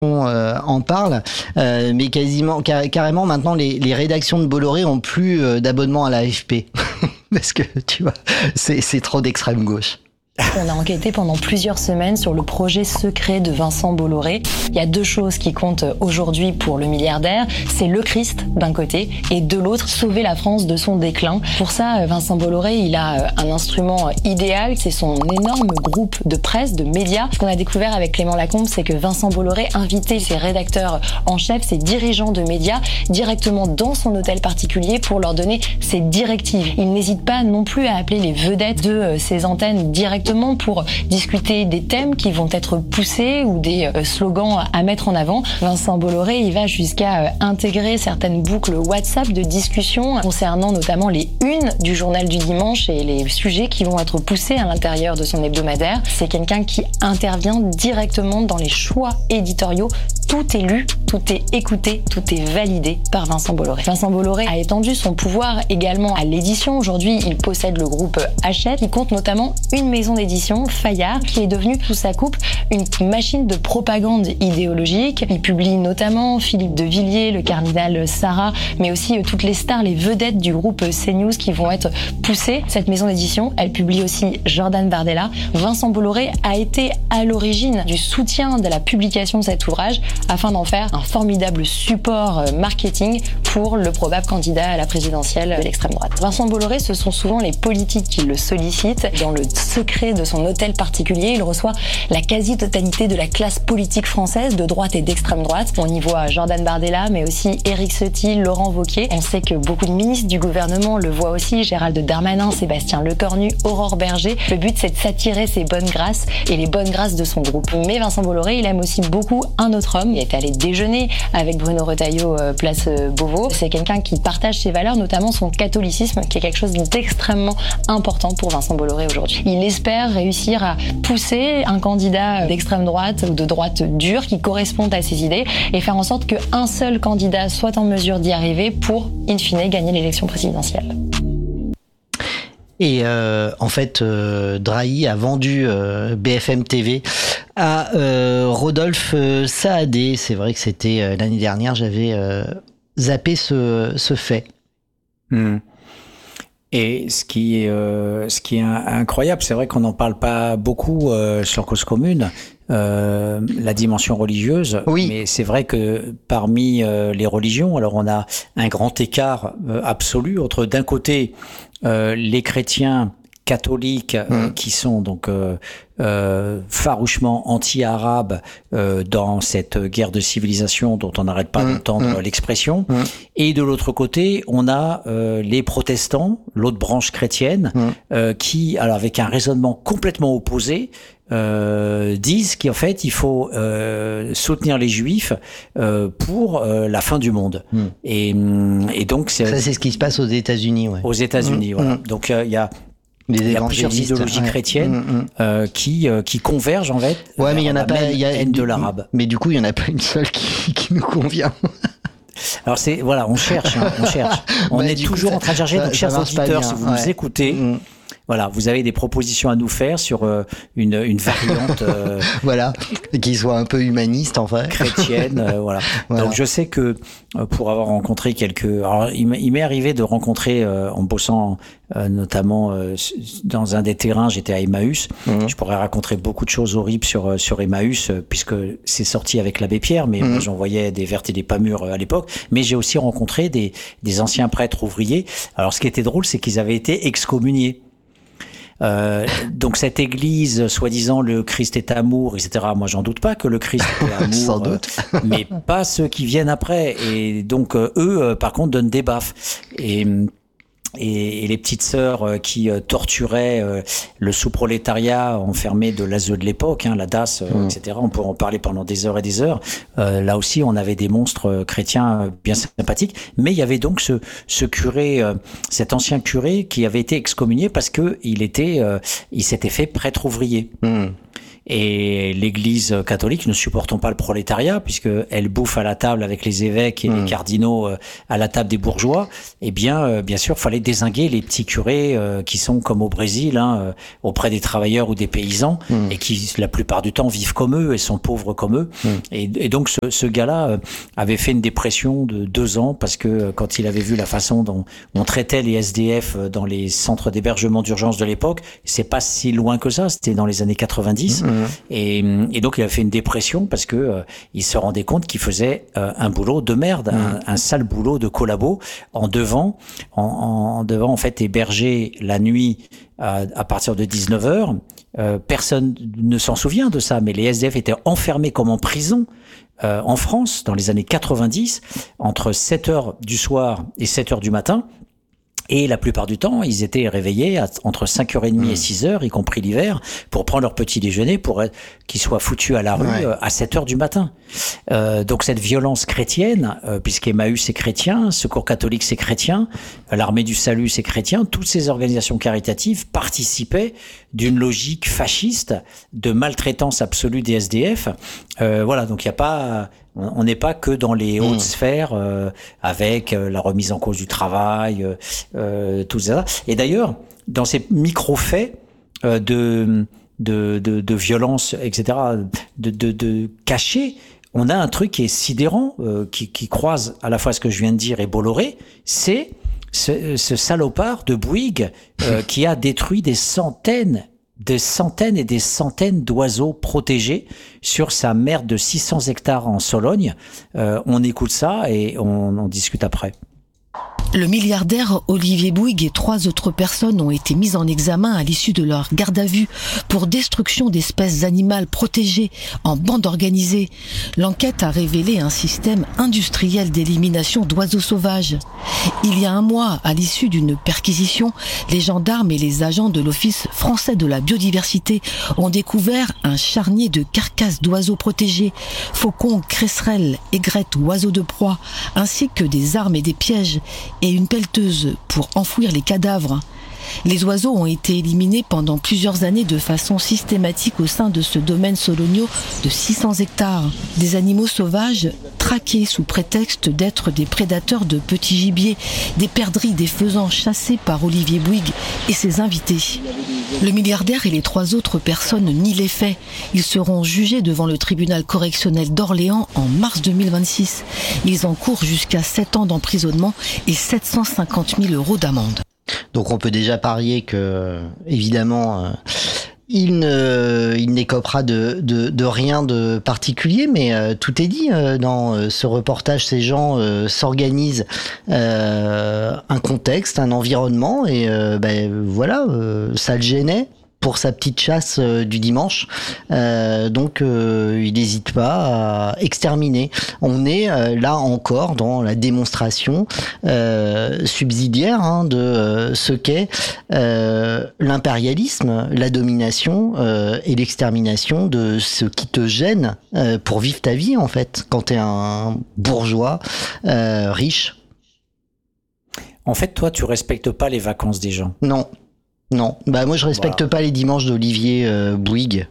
en parle, mais carrément maintenant les rédactions de Bolloré ont plus d'abonnement à l'AFP parce que tu vois c'est trop d'extrême gauche. On a enquêté pendant plusieurs semaines sur le projet secret de Vincent Bolloré. Il y a deux choses qui comptent aujourd'hui pour le milliardaire. C'est le Christ d'un côté et de l'autre, sauver la France de son déclin. Pour ça, Vincent Bolloré, il a un instrument idéal. C'est son énorme groupe de presse, de médias. Ce qu'on a découvert avec Clément Lacombe, c'est que Vincent Bolloré invitait ses rédacteurs en chef, ses dirigeants de médias, directement dans son hôtel particulier pour leur donner ses directives. Il n'hésite pas non plus à appeler les vedettes de ses antennes directement pour discuter des thèmes qui vont être poussés ou des slogans à mettre en avant. Vincent Bolloré, il va jusqu'à intégrer certaines boucles WhatsApp de discussion concernant notamment les unes du journal du dimanche et les sujets qui vont être poussés à l'intérieur de son hebdomadaire. C'est quelqu'un qui intervient directement dans les choix éditoriaux. Tout est lu, tout est écouté, tout est validé par Vincent Bolloré. Vincent Bolloré a étendu son pouvoir également à l'édition. Aujourd'hui, il possède le groupe Hachette. Il compte notamment une maison d'édition, Fayard, qui est devenue sous sa coupe une machine de propagande idéologique. Il publie notamment Philippe de Villiers, le cardinal Sarah, mais aussi toutes les stars, les vedettes du groupe CNews qui vont être poussées. Cette maison d'édition, elle publie aussi Jordan Bardella. Vincent Bolloré a été à l'origine du soutien de la publication de cet ouvrage afin d'en faire un formidable support marketing pour le probable candidat à la présidentielle de l'extrême droite. Vincent Bolloré, ce sont souvent les politiques qui le sollicitent. Dans le secret de son hôtel particulier, il reçoit la quasi-totalité de la classe politique française, de droite et d'extrême droite. On y voit Jordan Bardella, mais aussi Éric Ciotti, Laurent Wauquiez. On sait que beaucoup de ministres du gouvernement le voient aussi, Gérald Darmanin, Sébastien Lecornu, Aurore Berger. Le but, c'est de s'attirer ses bonnes grâces et les bonnes grâces de son groupe. Mais Vincent Bolloré, il aime aussi beaucoup un autre homme. Il est allé déjeuner avec Bruno Retailleau, place Beauvau. C'est quelqu'un qui partage ses valeurs, notamment son catholicisme, qui est quelque chose d'extrêmement important pour Vincent Bolloré aujourd'hui. Il espère réussir à pousser un candidat d'extrême droite ou de droite dure qui corresponde à ses idées et faire en sorte qu'un seul candidat soit en mesure d'y arriver pour, in fine, gagner l'élection présidentielle. Et en fait, Drahi a vendu BFM TV à Rodolphe Saadé. C'est vrai que c'était l'année dernière, j'avais zappé ce fait. Et ce qui est incroyable, c'est vrai qu'on n'en parle pas beaucoup sur Cause Commune, la dimension religieuse. Oui. Mais c'est vrai que parmi les religions, alors on a un grand écart absolu entre d'un côté les chrétiens catholiques qui sont donc farouchement anti-arabes dans cette guerre de civilisation dont on n'arrête pas d'entendre l'expression. Et de l'autre côté, on a les protestants, l'autre branche chrétienne, qui, alors avec un raisonnement complètement opposé, disent qu'en fait il faut soutenir les juifs pour la fin du monde. Et donc ça c'est ce qui se passe aux États-Unis. Ouais. Aux États-Unis, voilà. Donc il y a plusieurs idéologies chrétiennes qui convergent en fait. Ouais, mais il y en a pas. Il y a haine de l'arabe. Mais du coup, il y en a pas une seule qui nous convient. Alors on cherche. On est toujours en train de chercher. Donc, chers auditeurs, si vous nous écoutez. Voilà, vous avez des propositions à nous faire sur une variante voilà, qui soit un peu humaniste en fait, chrétienne, voilà. Donc je sais que pour avoir rencontré alors il m'est arrivé de rencontrer en bossant notamment dans un des terrains, j'étais à Emmaüs. Je pourrais raconter beaucoup de choses horribles sur Emmaüs puisque c'est sorti avec l'abbé Pierre, mais moi j'en voyais des vertes et des pas mûres à l'époque. Mais j'ai aussi rencontré des anciens prêtres ouvriers. Alors ce qui était drôle, c'est qu'ils avaient été excommuniés. Donc cette église, soi-disant le Christ est amour, etc. Moi, j'en doute pas que le Christ est amour, sans doute. Mais pas ceux qui viennent après. Et donc eux, par contre, donnent des baffes. Et les petites sœurs qui torturaient le sous-prolétariat enfermé de l'ASE de l'époque, la DAS, etc. On pourrait en parler pendant des heures et des heures. Là aussi, on avait des monstres chrétiens bien sympathiques. Mais il y avait donc ce curé, cet ancien curé qui avait été excommunié parce que il s'était fait prêtre ouvrier. et l'Église catholique ne supportant pas le prolétariat, puisque elle bouffe à la table avec les évêques et les cardinaux à la table des bourgeois, eh bien, bien sûr, fallait dézinguer les petits curés qui sont comme au Brésil, auprès des travailleurs ou des paysans, et qui, la plupart du temps, vivent comme eux et sont pauvres comme eux. Et donc, ce gars-là avait fait une dépression de 2 ans, parce que quand il avait vu la façon dont on traitait les SDF dans les centres d'hébergement d'urgence de l'époque, c'est pas si loin que ça, c'était dans les années 90, et donc il a fait une dépression parce que il se rendait compte qu'il faisait un boulot de merde, un sale boulot de collabo, en devant en fait héberger la nuit à partir de 19h. Personne ne s'en souvient de ça, mais les SDF étaient enfermés comme en prison en France dans les années 90, entre 7h du soir et 7h du matin. Et la plupart du temps, ils étaient réveillés entre 5h30 et 6h, y compris l'hiver, pour prendre leur petit déjeuner, pour qu'ils soient foutus à la rue à 7h du matin. Donc cette violence chrétienne, puisqu'Emmaüs c'est chrétien, Secours catholique c'est chrétien, l'Armée du Salut c'est chrétien, toutes ces organisations caritatives participaient d'une logique fasciste de maltraitance absolue des SDF. Voilà, donc il n'y a pas... On n'est pas que dans les hautes sphères avec la remise en cause du travail, tout ça. Et d'ailleurs, dans ces micro-faits de violence, etc., de cachés, on a un truc qui est sidérant, qui croise à la fois ce que je viens de dire et Bolloré, c'est ce salopard de Bouygues qui a détruit des centaines et des centaines d'oiseaux protégés sur sa mer de 600 hectares en Sologne. On écoute ça et on discute après. Le milliardaire Olivier Bouygues et 3 autres personnes ont été mises en examen à l'issue de leur garde à vue pour destruction d'espèces animales protégées en bande organisée. L'enquête a révélé un système industriel d'élimination d'oiseaux sauvages. Il y a un mois, à l'issue d'une perquisition, les gendarmes et les agents de l'Office français de la biodiversité ont découvert un charnier de carcasses d'oiseaux protégés, faucons, cresserelles, aigrettes, oiseaux de proie, ainsi que des armes et des pièges et une pelleteuse pour enfouir les cadavres. Les oiseaux ont été éliminés pendant plusieurs années de façon systématique au sein de ce domaine sologno de 600 hectares. Des animaux sauvages traqués sous prétexte d'être des prédateurs de petits gibiers, des perdrix, des faisans chassés par Olivier Bouygues et ses invités. Le milliardaire et les 3 autres personnes nient les faits. Ils seront jugés devant le tribunal correctionnel d'Orléans en mars 2026. Ils encourent jusqu'à 7 ans d'emprisonnement et 750 000 € d'amende. Donc on peut déjà parier que, évidemment, il n'écopera de rien de particulier, mais tout est dit dans ce reportage. Ces gens s'organisent un contexte, un environnement, et voilà, ça le gênait pour sa petite chasse du dimanche. Donc il n'hésite pas à exterminer. On est là encore dans la démonstration subsidiaire de ce qu'est l'impérialisme, la domination et l'extermination de ce qui te gêne pour vivre ta vie, en fait, quand tu es un bourgeois riche. En fait, toi, tu respectes pas les vacances des gens. Non, bah moi je respecte pas les dimanches d'Olivier Bouygues.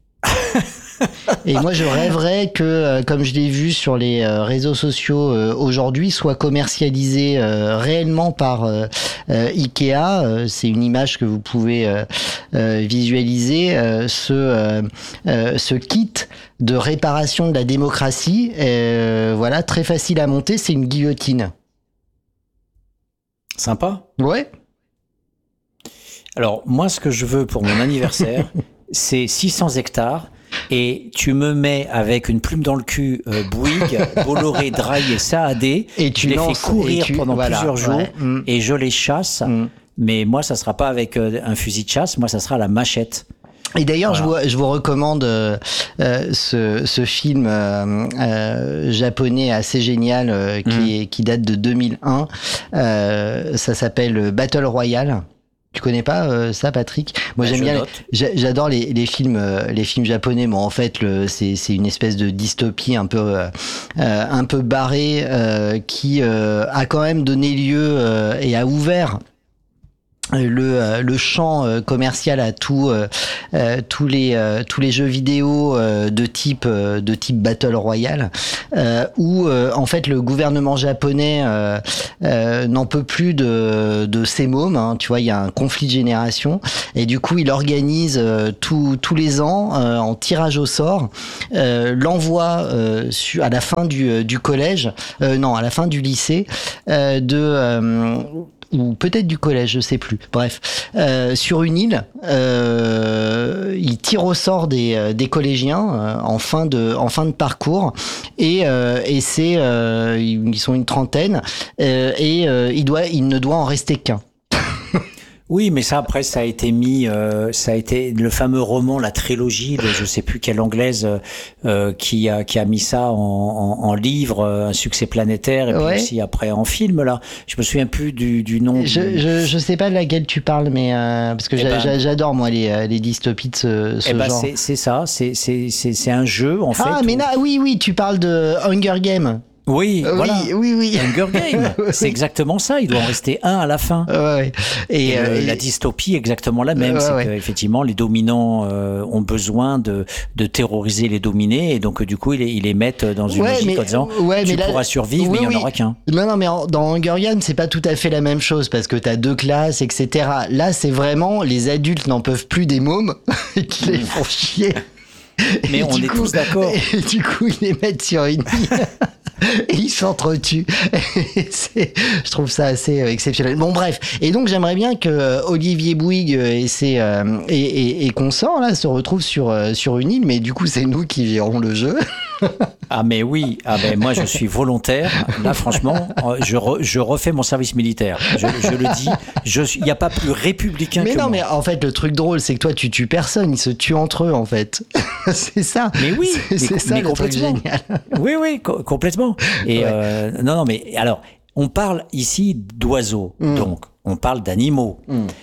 Et moi je rêverais que, comme je l'ai vu sur les réseaux sociaux aujourd'hui, soit commercialisé réellement par Ikea. C'est une image que vous pouvez visualiser, ce kit de réparation de la démocratie. Voilà, très facile à monter, c'est une guillotine. Sympa. Ouais. Alors, moi, ce que je veux pour mon anniversaire, c'est 600 hectares et tu me mets avec une plume dans le cul Bouygues, Bolloré, Drahi et Saadé, et tu les fais courir pendant plusieurs jours et je les chasse. Mais moi, ça sera pas avec un fusil de chasse, moi, ça sera la machette. Et d'ailleurs, je vous recommande ce film japonais assez génial qui date de 2001. Ça s'appelle Battle Royale. Tu connais pas ça, Patrick? Moi, j'aime bien. J'adore les films japonais. Bon, en fait, c'est une espèce de dystopie un peu barrée qui a quand même donné lieu et a ouvert le champ commercial à tous les jeux vidéo de type Battle Royale, où en fait le gouvernement japonais n'en peut plus de ces mômes, hein, tu vois, il y a un conflit de génération, et du coup il organise tous les ans en tirage au sort l'envoi à la fin du collège, à la fin du lycée, ou peut-être du collège, je sais plus. Bref, sur une île, ils tirent au sort des collégiens en fin de parcours, et c'est ils sont une trentaine, et il ne doit en rester qu'un. Oui, mais ça après ça a été le fameux roman, la trilogie de je sais plus quelle anglaise qui a mis ça en livre, un succès planétaire, et puis aussi après en film là. Je me souviens plus du nom. Je sais pas de laquelle tu parles, mais parce que j'adore moi les dystopies de ce genre. C'est ça, c'est un jeu en fait. Ah mais oui, tu parles de Hunger Games. Oui, voilà. Oui. Hunger Games, c'est exactement ça. Il doit en rester un à la fin. Ouais. Et la dystopie est exactement la même. C'est qu'effectivement, les dominants ont besoin de terroriser les dominés, et donc du coup, ils les mettent dans une logique en disant tu pourras survivre, mais il n'y en aura qu'un. Non, mais dans Hunger Games, c'est pas tout à fait la même chose, parce que t'as 2 classes, etc. Là, c'est vraiment les adultes n'en peuvent plus des mômes qui les font chier. Mais on est tous d'accord. Et du coup, ils les mettent sur une île. Et ils s'entretuent. Je trouve ça assez exceptionnel. Bon, bref. Et donc, j'aimerais bien que Olivier Bouygues et consorts là se retrouvent sur une île, mais du coup, c'est nous qui gérons le jeu. Ah mais oui, moi je suis volontaire. Là franchement, je refais mon service militaire. Je le dis, il n'y a pas plus républicain que moi. Mais non, mais en fait le truc drôle, c'est que toi tu tues personne, ils se tuent entre eux en fait. C'est ça. Mais oui, c'est ça le truc génial. Oui, complètement. Et non, mais alors on parle ici d'oiseaux, donc on parle d'animaux.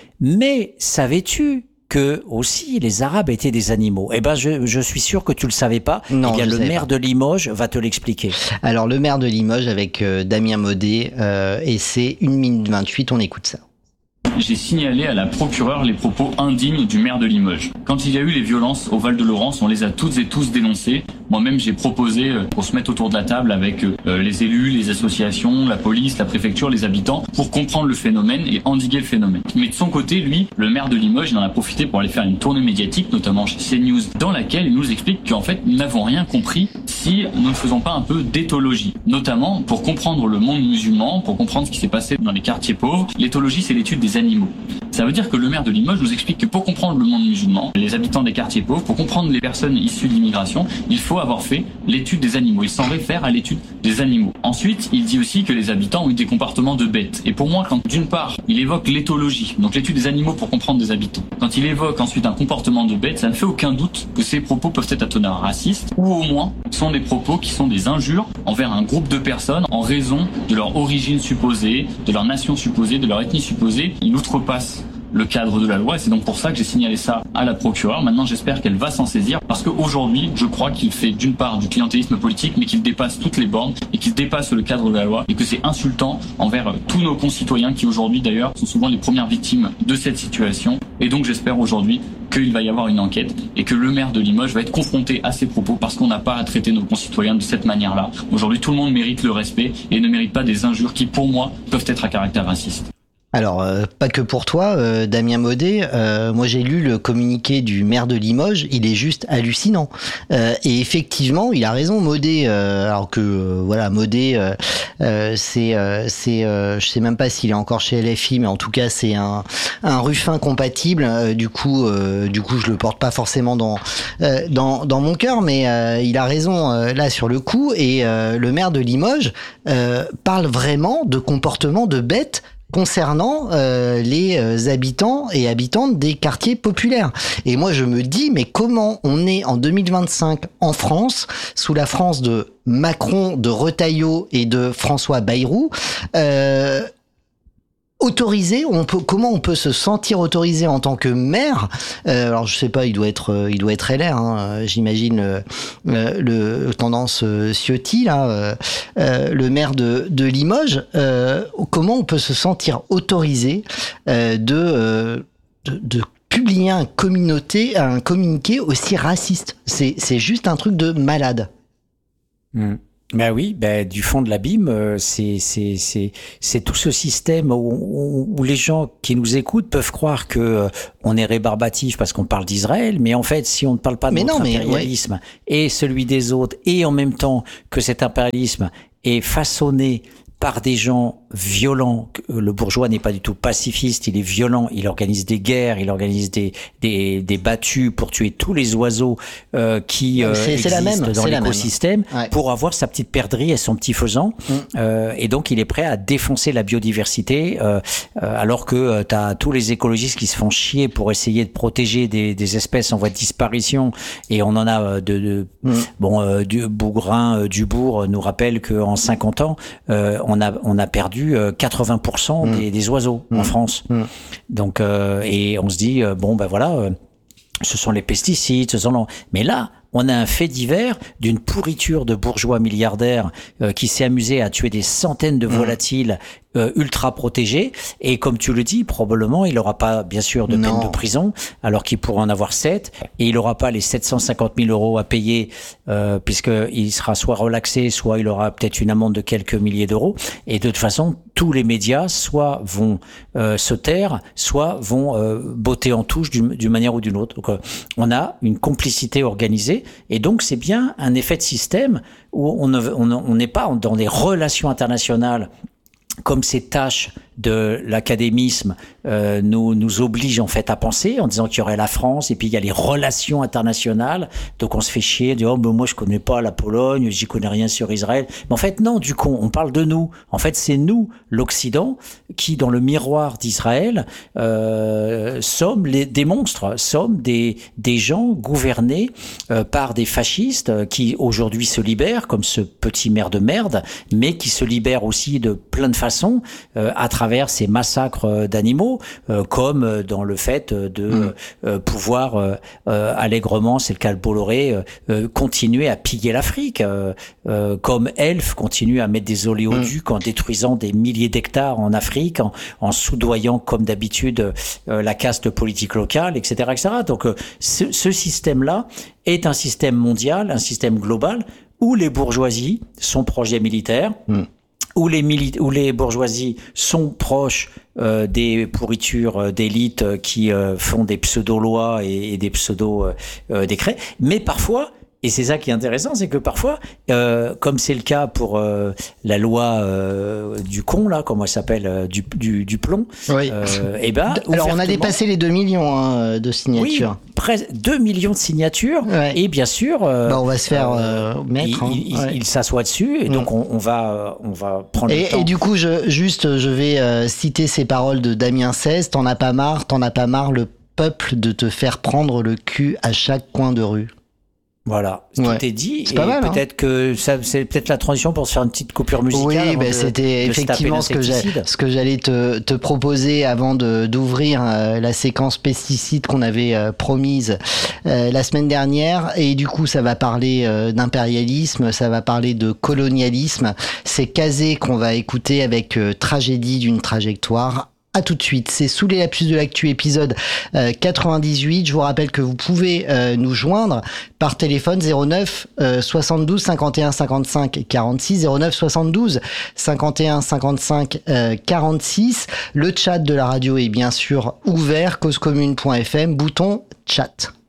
Mais savais-tu que aussi les Arabes étaient des animaux? Eh ben, je suis sûr que tu le savais pas. Non, eh bien, le maire pas. de Limoges va te l'expliquer. Alors, le maire de Limoges avec Damien Maudet, et c'est 1 minute 28, on écoute ça. J'ai signalé à la procureure les propos indignes du maire de Limoges. Quand il y a eu les violences au Val-de-Laurence, on les a toutes et tous dénoncées. Moi-même, j'ai proposé qu'on se mette autour de la table avec les élus, les associations, la police, la préfecture, les habitants, pour comprendre le phénomène et endiguer le phénomène. Mais de son côté, lui, le maire de Limoges, il en a profité pour aller faire une tournée médiatique, notamment chez CNews, dans laquelle il nous explique qu'en fait, nous n'avons rien compris si nous ne faisons pas un peu d'éthologie. Notamment, pour comprendre le monde musulman, pour comprendre ce qui s'est passé dans les quartiers pauvres, l'éthologie, c'est l'étude des animaux. Ça veut dire que le maire de Limoges nous explique que pour comprendre le monde musulman, les habitants des quartiers pauvres, pour comprendre les personnes issues de l'immigration, il faut avoir fait l'étude des animaux. Il s'en réfère à l'étude des animaux. Ensuite, il dit aussi que les habitants ont eu des comportements de bêtes. Et pour moi, quand d'une part, il évoque l'éthologie, donc l'étude des animaux pour comprendre des habitants, quand il évoque ensuite un comportement de bête, ça ne fait aucun doute que ces propos peuvent être à teneur raciste, ou au moins sont des propos qui sont des injures envers un groupe de personnes en raison de leur origine supposée, de leur nation supposée, de leur ethnie supposée. Il outrepasse le cadre de la loi, et c'est donc pour ça que j'ai signalé ça à la procureure. Maintenant, j'espère qu'elle va s'en saisir, parce qu'aujourd'hui, je crois qu'il fait d'une part du clientélisme politique, mais qu'il dépasse toutes les bornes, et qu'il dépasse le cadre de la loi, et que c'est insultant envers tous nos concitoyens, qui aujourd'hui d'ailleurs sont souvent les premières victimes de cette situation. Et donc j'espère aujourd'hui qu'il va y avoir une enquête, et que le maire de Limoges va être confronté à ces propos, parce qu'on n'a pas à traiter nos concitoyens de cette manière-là. Aujourd'hui, tout le monde mérite le respect, et ne mérite pas des injures qui, pour moi, peuvent être à caractère raciste. Alors, pas que pour toi, Damien Maudet. Moi, j'ai lu le communiqué du maire de Limoges. Il est juste hallucinant. Et effectivement, il a raison, Maudet. Alors que, voilà, Maudet, je sais même pas s'il est encore chez LFI, mais en tout cas, c'est un Ruffin compatible. Du coup, je le porte pas forcément dans mon cœur, mais il a raison là sur le coup. Et le maire de Limoges parle vraiment de comportement de bête concernant les habitants et habitantes des quartiers populaires. Et moi, je me dis, mais comment on est en 2025 en France, sous la France de Macron, de Retailleau et de François Bayrou, comment on peut se sentir autorisé en tant que maire? Alors je sais pas, il doit être LR, hein, j'imagine le tendance Ciotti là, le maire de Limoges. Comment on peut se sentir autorisé de publier un communiqué aussi raciste? C'est juste un truc de malade. Ben oui, du fond de l'abîme, c'est tout ce système où les gens qui nous écoutent peuvent croire que on est rébarbatif parce qu'on parle d'Israël, mais en fait, si on ne parle pas de notre impérialisme et celui des autres, et en même temps que cet impérialisme est façonné par des gens violents. Le bourgeois n'est pas du tout pacifiste, il est violent, il organise des guerres, il organise des battues pour tuer tous les oiseaux qui existent dans l'écosystème pour avoir sa petite perdrix et son petit faisan. Et donc il est prêt à défoncer la biodiversité alors que t'as tous les écologistes qui se font chier pour essayer de protéger des espèces en voie de disparition, et on en a du Bougrain Dubourg nous rappelle qu'en 50 ans on a perdu 80% des oiseaux en France. Donc et on se dit ce sont les pesticides, mais là on a un fait divers d'une pourriture de bourgeois milliardaires qui s'est amusé à tuer des centaines de volatiles ultra protégés, et comme tu le dis, probablement il n'aura pas bien sûr de peine de prison alors qu'il pourrait en avoir 7, et il n'aura pas les 750 000 € à payer puisqu'il sera soit relaxé, soit il aura peut-être une amende de quelques milliers d'euros, et de toute façon tous les médias soit vont se taire, soit vont botter en touche d'une manière ou d'une autre. Donc on a une complicité organisée, et donc c'est bien un effet de système où on n'est pas dans des relations internationales comme ces tâches de l'académisme nous obligent en fait à penser, en disant qu'il y aurait la France et puis il y a les relations internationales, donc on se fait chier, de moi je connais pas la Pologne, j'y connais rien sur Israël, mais en fait non, du coup on parle de nous, en fait c'est nous l'Occident qui dans le miroir d'Israël sommes des monstres, sommes des gens gouvernés par des fascistes qui aujourd'hui se libèrent comme ce petit maire de merde, mais qui se libèrent aussi de plein de façons à travers ces massacres d'animaux, comme dans le fait de pouvoir allègrement, c'est le cas de Bolloré, continuer à piller l'Afrique, comme Elf continue à mettre des oléoducs en détruisant des milliers d'hectares en Afrique, en soudoyant comme d'habitude la caste politique locale, etc., etc. Donc ce système-là est un système mondial, un système global où les bourgeoisies sont proches des militaires, où les bourgeoisies sont proches des pourritures d'élites qui font des pseudo-lois et des pseudo-décrets, mais parfois, et c'est ça qui est intéressant, c'est que parfois, comme c'est le cas pour la loi du con, là, comment elle s'appelle, du plomb, alors on a dépassé les 2 millions de signatures. Oui, presque 2 millions de signatures, et bien sûr... on va se faire mettre. Il s'assoit dessus, et donc on va prendre le temps. Et du coup, je vais citer ces paroles de Damien XVI, t'en as pas marre, le peuple, de te faire prendre le cul à chaque coin de rue. Voilà, tout est dit. C'est pas mal, peut-être que c'est peut-être la transition pour se faire une petite coupure musicale. Oui, c'était effectivement ce que j'allais te proposer avant d'ouvrir la séquence pesticides qu'on avait promise la semaine dernière. Et du coup, ça va parler d'impérialisme, ça va parler de colonialisme. C'est Kazé qu'on va écouter avec Tragédie d'une trajectoire. À tout de suite, c'est Sous les lapsus de l'actu épisode 98. Je vous rappelle que vous pouvez nous joindre par téléphone 09 72 51 55 46 09 72 51 55 46. Le chat de la radio est bien sûr ouvert, causecommune.fm, bouton chat.